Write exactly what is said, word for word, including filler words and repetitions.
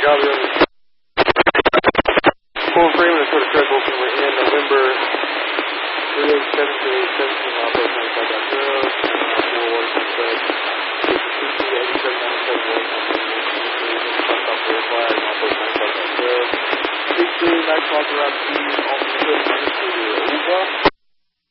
Full frame and a sort of stretch open. We're in November three eight seven to eight seventeen Alpha twenty-five point zero. Full water sunset. C C eighty-seven ninety-seven water sunset. Alpha twenty-five point zero. Six three max lock around speed. Alpha minus to Uva.